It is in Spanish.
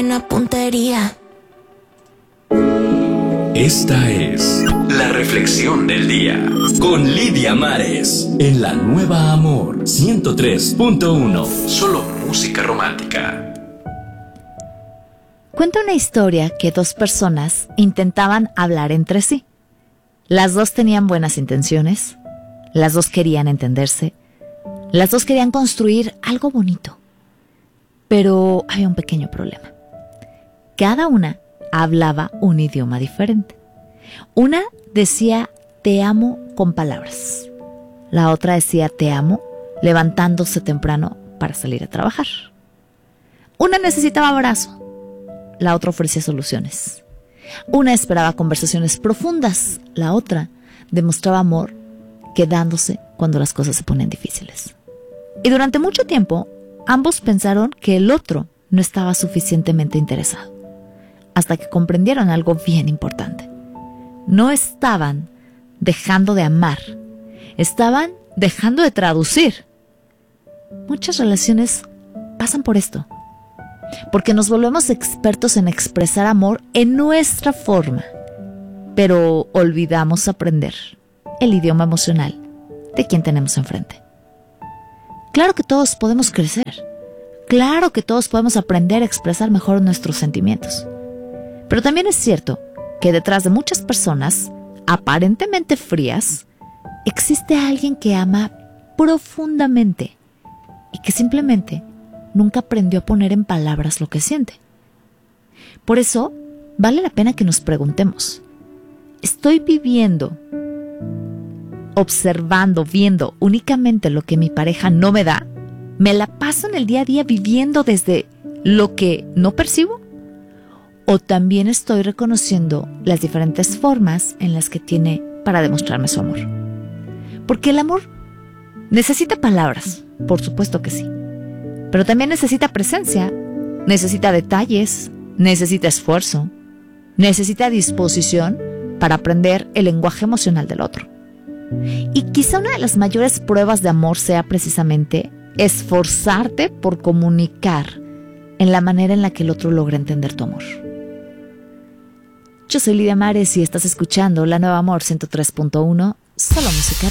buena puntería. Esta es la reflexión del día con Lidia Mares en La Nueva Amor 103.1. Solo música romántica. Cuenta una historia que dos personas intentaban hablar entre sí. Las dos tenían buenas intenciones, las dos querían entenderse, las dos querían construir algo bonito. Pero había un pequeño problema. Cada una hablaba un idioma diferente. Una decía te amo con palabras. La otra decía te amo levantándose temprano para salir a trabajar. Una necesitaba abrazo. La otra ofrecía soluciones. Una esperaba conversaciones profundas. La otra demostraba amor quedándose cuando las cosas se ponen difíciles. Y durante mucho tiempo, ambos pensaron que el otro no estaba suficientemente interesado. Hasta que comprendieron algo bien importante. No estaban dejando de amar. Estaban dejando de traducir. Muchas relaciones pasan por esto. Porque nos volvemos expertos en expresar amor en nuestra forma. Pero olvidamos aprender el idioma emocional de quien tenemos enfrente. Claro que todos podemos crecer. Claro que todos podemos aprender a expresar mejor nuestros sentimientos. Pero también es cierto que detrás de muchas personas, aparentemente frías, existe alguien que ama profundamente y que simplemente nunca aprendió a poner en palabras lo que siente. Por eso, vale la pena que nos preguntemos, ¿estoy viviendo, observando, viendo únicamente lo que mi pareja no me da? ¿Me la paso en el día a día viviendo desde lo que no percibo? ¿O también estoy reconociendo las diferentes formas en las que tiene para demostrarme su amor? Porque el amor necesita palabras, por supuesto que sí. Pero también necesita presencia, necesita detalles, necesita esfuerzo, necesita disposición para aprender el lenguaje emocional del otro. Y quizá una de las mayores pruebas de amor sea precisamente esforzarte por comunicar en la manera en la que el otro logra entender tu amor. Yo soy Lidia Mares y estás escuchando La Nueva Amor 103.1, solo música